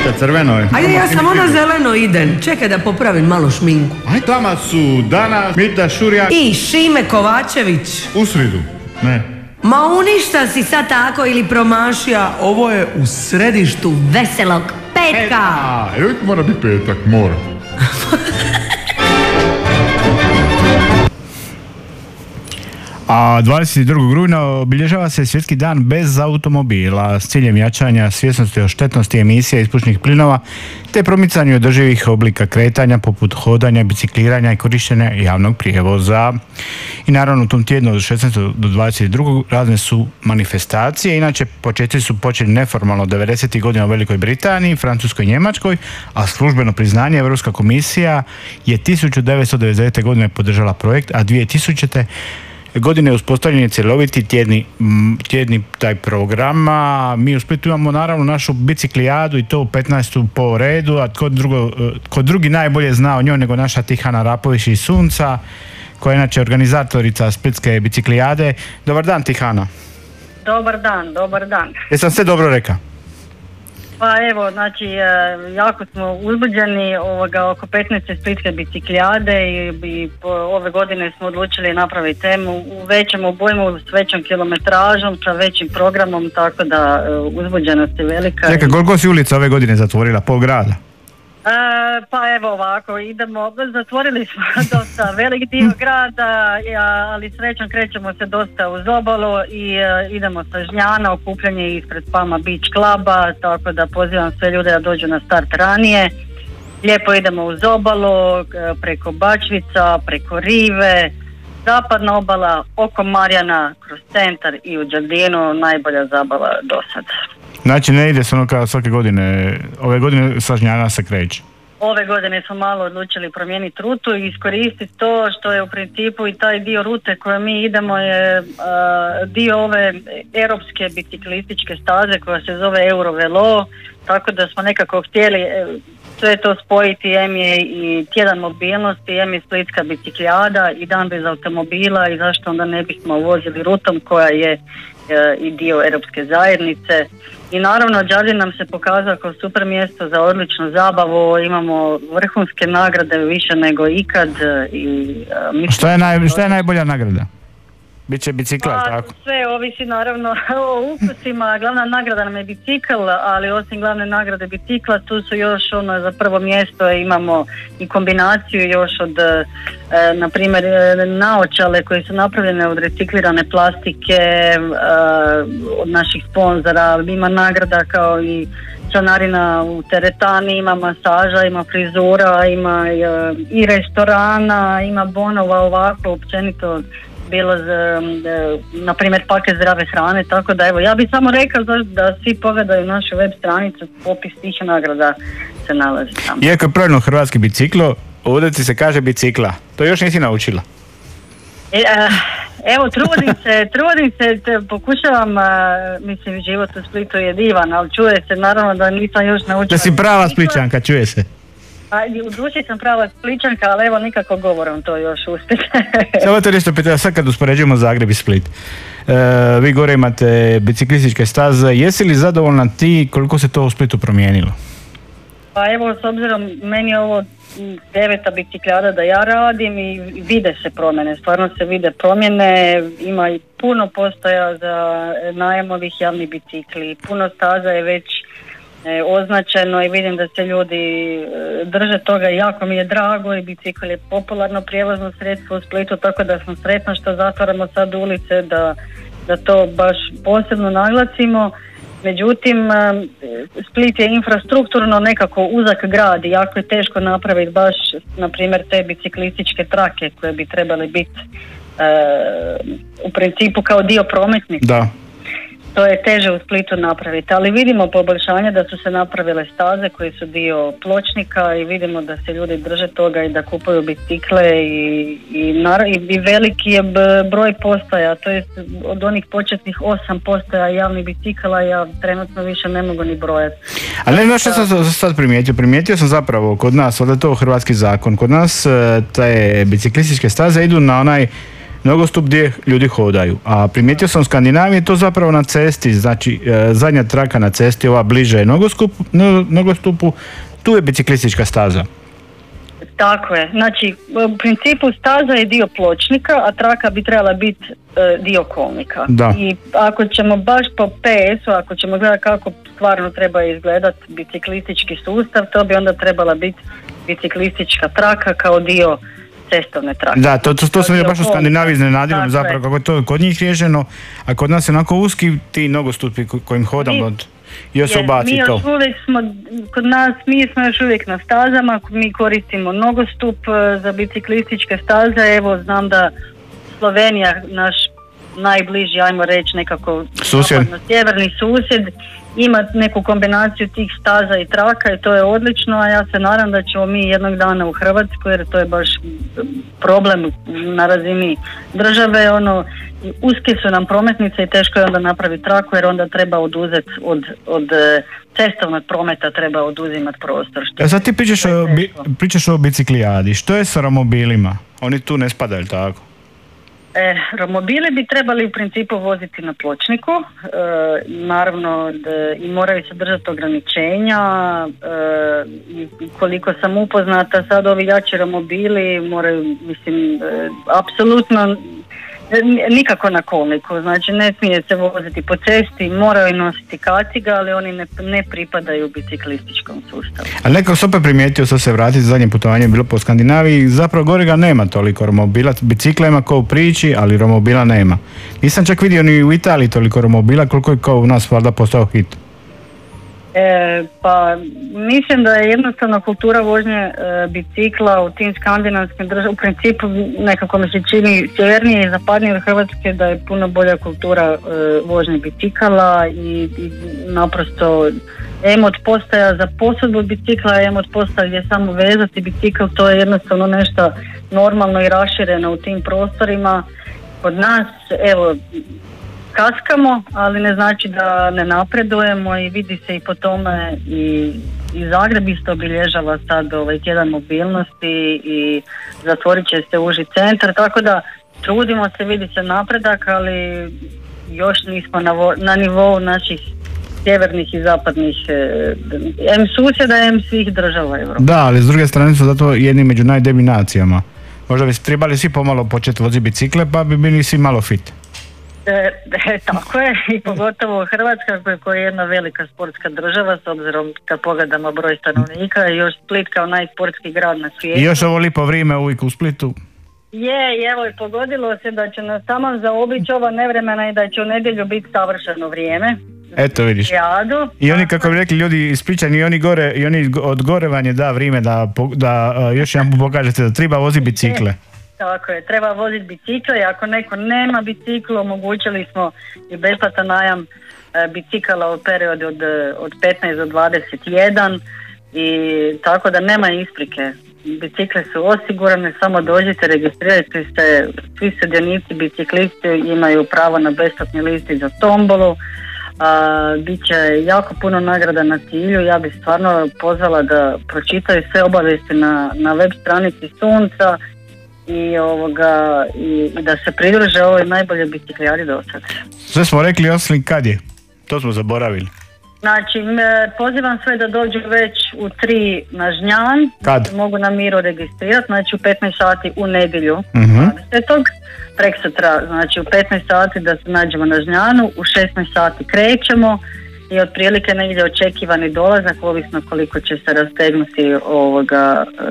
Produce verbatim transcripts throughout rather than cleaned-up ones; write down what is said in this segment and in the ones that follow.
Ka crveno je. Ajde, ja samo na zeleno idem. Čekaj da popravim malo šminku. Aj, tamo su danas Mita Šurjak i Šime Kovačević. U sridu, ne. Ma uništa si sad tako ili promašija. Ovo je u središtu veselog petka. A, uvijek mora biti petak, mora. A dvadeset drugog rujna obilježava se Svjetski dan bez automobila s ciljem jačanja svjesnosti o štetnosti emisija ispušnih plinova te promicanju održivih oblika kretanja poput hodanja, bicikliranja i korištenja javnog prijevoza. I naravno u tom tjednu od šesnaestog do dvadeset drugog razne su manifestacije. Inače početci su počeli neformalno devedesetih godina u Velikoj Britaniji, Francuskoj i Njemačkoj, a službeno priznanje Europska komisija je tisuću devetsto devedeset devete. godine podržala projekt, a dvije tisućite. godine uspostavljen je cjeloviti tjedni, tjedni taj program. Mi u Splitu imamo naravno našu biciklijadu i to u petnaestu po redu, a tko, drugo, tko drugi najbolje zna o njoj nego naša Tihana Rapović iz Sunca, koja je inače organizatorica Splitske biciklijade. Dobar dan, Tihana. Dobar dan, dobar dan. Jesam sve dobro rekao? Pa evo, znači, jako smo uzbuđeni ovoga, oko petnaeste Splitske biciklijade i, i ove godine smo odlučili napraviti temu u većem obujmu, s većom kilometražom, sa većim programom, tako da uzbuđenost je velika. Čekaj, koliko si ulica ove godine zatvorila? Pol grada? E, pa evo ovako, idemo, zatvorili smo dosta velik dio grada, ali srećom krećemo se dosta uz obalu i e, idemo sa Žnjana, okupljanje ispred Palma Beach Cluba, tako da pozivam sve ljude da dođu na start ranije. Lijepo idemo uz obalu, preko Bačvica, preko Rive, zapadna obala, oko Marjana, kroz centar i u Đardinu, najbolja zabava do sad. Znači ne ide se ono kao svake godine, ove godine sa Žnjana se kreće? Ove godine smo malo odlučili promijeniti rutu i iskoristiti to što je u principu i taj dio rute koje mi idemo je uh, dio ove europske biciklističke staze koja se zove Eurovelo, tako da smo nekako htjeli sve to spojiti, em je i tjedan mobilnosti, em je Splitska biciklijada i dan bez automobila i zašto onda ne bismo vozili rutom koja je i dio europske zajednice. I naravno Đardin nam se pokazao kao super mjesto za odličnu zabavu, imamo vrhunske nagrade više nego ikad. I, mislim, šta, je naj, šta je najbolja nagrada? Biće bicikla, pa, tako? Sve ovisi naravno o ukusima, glavna nagrada nam je bicikl, ali osim glavne nagrade bicikla tu su još ono za prvo mjesto imamo i kombinaciju još od e, na primjer naočale koje su napravljene od reciklirane plastike e, od naših sponzora, ima nagrada kao i članarina u teretani, ima masaža, ima frizura, ima e, i restorana, ima bonova ovako općenito bilo za, na primjer, paket zdrave hrane, tako da evo, ja bih samo rekao da, da svi pogledaju našu web stranicu, popis tih nagrada se nalazi tamo. Iako je pravilno hrvatski biciklo, ovdje ti se kaže bicikla, to još nisi naučila? E, evo, trudim se, trudim se, te, pokušavam, mislim, život u Splitu je divan, ali čuje se naravno da nisam još naučila. Da si prava Spličanka, čuje se. A, u duši sam prava Spličanka, ali evo nikako govorom to još uspjeti. Samo te nešto pitao, sad kad uspoređujemo Zagreb i Split. E, vi gore imate biciklističke staze, jesi li zadovoljna ti koliko se to u Splitu promijenilo? Pa evo, s obzirom, meni je ovo deveta bicikljada da ja radim i vide se promjene, stvarno se vide promjene, ima i puno postoja za najam ovih javnih bicikli, puno staza je već označeno i vidim da se ljudi drže toga i jako mi je drago i bicikl je popularno prijevozno sredstvo u Splitu, tako da sam sretna što zatvaramo sad ulice da, da to baš posebno naglasimo. Međutim, Split je infrastrukturno nekako uzak grad i jako je teško napraviti baš, na primjer, te biciklističke trake koje bi trebale biti e, u principu kao dio prometnica. Da. To je teže u Splitu napraviti, ali vidimo poboljšanje da su se napravile staze koje su dio pločnika i vidimo da se ljudi drže toga i da kupuju bicikle i, i, i veliki je broj postaja, to je od onih početnih osam postaja javnih bicikala ja trenutno više ne mogu ni brojati. Ali ne, što sam sad primijetio, primijetio sam zapravo kod nas, ovdje je to hrvatski zakon, kod nas te biciklističke staze idu na onaj nogostup gdje ljudi hodaju. A primijetio sam u Skandinaviji to zapravo na cesti, znači e, zadnja traka na cesti, ova bliže je nogoskup, no, nogostupu, tu je biciklistička staza. Tako je, znači u principu staza je dio pločnika, a traka bi trebala biti e, dio kolnika. Da. I ako ćemo baš po P S-u, ako ćemo gledati kako stvarno treba izgledati biciklistički sustav, to bi onda trebala biti biciklistička traka kao dio cestovne trake. Da, to, to, to sam vidio baš u Skandinaviji iznenadilo zapravo kako je to kod njih riješeno, a kod nas je onako uski ti nogostupi kojim hodamo od... Još se obaci mi to. Još uvijek smo, kod nas, mi smo još uvijek na stazama, mi koristimo nogostup za biciklističke staze, evo znam da Slovenija, naš najbliži, ajmo reći nekako sjeverni susjed, ima neku kombinaciju tih staza i traka i to je odlično, a ja se nadam da ćemo mi jednog dana u Hrvatskoj, jer to je baš problem na razini države, ono, uske su nam prometnice i teško je onda napraviti traku, jer onda treba oduzeti od, od cestovnog prometa, treba oduzimati prostor. Ja sad ti pričaš o, bi, pričaš o biciklijadi, što je sa romobilima? Oni tu ne spadaju, tako? E, romobili bi trebali u principu voziti na pločniku, e, naravno da, i moraju se držati ograničenja, e, i koliko sam upoznata sad ovi jači romobili moraju, mislim, e, apsolutno nikako na kolniku, znači ne smije se voziti po cesti, moraju nositi kaciga, ali oni ne, ne pripadaju biciklističkom sustavu. Ali nekako sam opet primijetio, sad se vratiti, zadnje putovanje bilo po Skandinaviji, zapravo gore ga nema toliko romobila, bicikla ima kao u priči, ali romobila nema. Nisam čak vidio ni u Italiji toliko romobila, koliko je kao u nas valjda postao hit. E, pa mislim da je jednostavno kultura vožnje e, bicikla u tim skandinavskim državama, u principu nekako mi se čini sjevernije i zapadnije od Hrvatske da je puno bolja kultura e, vožnje bicikala i, i naprosto em od postaja za posudbu bicikla, em od postaja gdje samo vezati bicikl, to je jednostavno nešto normalno i rašireno u tim prostorima. Kod nas, evo, kaskamo, ali ne znači da ne napredujemo i vidi se i po tome i, i Zagreb isto obilježava sad ovaj tjedan mobilnosti i zatvorit će se uži centar, tako da trudimo se, vidi se napredak, ali još nismo na, vo, na nivou naših sjevernih i zapadnih em susjeda, em svih država Evrope. Da, ali s druge strane su zato jedni među najdebljim nacijama. Možda bi trebali svi pomalo početi voziti bicikle, pa bi bili svi malo fit. E, e, tako je, i pogotovo Hrvatska koja je jedna velika sportska država, s obzirom kad pogledamo broj stanovnika, i još Split kao najsportski grad na svijetu. I još ovo lipo vrijeme uvijek u Splitu. Je, i evo, i pogodilo se da će nas tamo zaobići ova nevremena i da će u nedjelju biti savršeno vrijeme. Eto vidiš. Jadu. I oni, kako bi rekli ljudi ispričani, i oni gore, i oni od gore vam je da vrijeme da, da uh, još jedan pokažete da treba voziti bicikle. Je. Tako je, treba voziti bicikle i ako neko nema bicikla, omogućili smo i besplatan najam e, bicikala u periodu od, od petnaest do dvadeset jedan i tako da nema isprike. Bicikle su osigurane, samo dođite, registrirajte se, svi sudionici biciklisti imaju pravo na besplatni listić za tombolu. A, bit će jako puno nagrada na cilju, ja bih stvarno pozvala da pročitaju sve obavijesti na, na web stranici Sunca i ovoga i, i da se pridruže ovoj najbolje biciklijadi do sada. Sve smo rekli, osim kad je? To smo zaboravili. Znači, me, pozivam sve da dođu već u tri na Žnjan. Kad? Mogu na miru registrirati, znači u petnaest sati u nedjelju. Uh-huh. dvadesetog Preksutra, znači u petnaest sati da se nađemo na Žnjanu, u šesnaest sati krećemo i otprilike negdje očekivani dolazak, ovisno koliko će se rastegnuti ovoga e,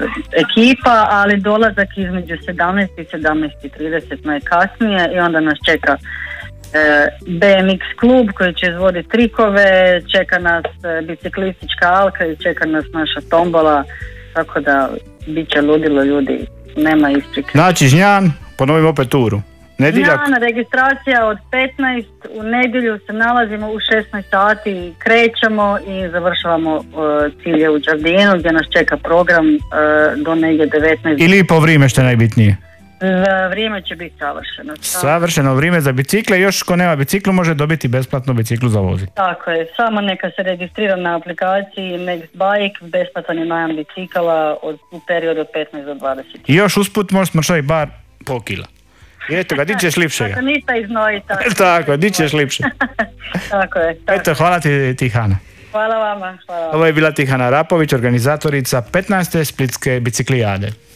ekipa, ali dolazak između sedamnaest i sedamnaest i trideset najkasnije i onda nas čeka e, B M X klub koji će izvoditi trikove, čeka nas e, biciklistička alka i čeka nas naša tombola, tako da bit će ludilo ljudi, nema isprike. Znači Žnjan, ponovimo opet turu. Nedjeljak. Žnjan, registracija od petnaest, u nedjelju se nalazimo u šesnaest sati, krećemo i završavamo uh, cilje u Đardinu gdje nas čeka program uh, do negdje devetnaest. Ili po vrijeme što je najbitnije? Za vrijeme će biti savršeno. Savršeno vrijeme za bicikle, još ko nema biciklu može dobiti besplatno biciklu za voziti. Tako je, samo neka se registrira na aplikaciji Nextbike, besplatan je najam bicikala od, u periodu od petnaest do dvadeset. I još usput možeš smršati bar pol kila. Eto ga, di ćeš lipše ga. Ako ništa iznoji, tako. Tako, di ćeš lipše. Tako je. Tako. Eto, hvala ti Tihana. Hvala vama. Hvala vama. Ovo je bila Tihana Rapović, organizatorica petnaeste Splitske biciklijade.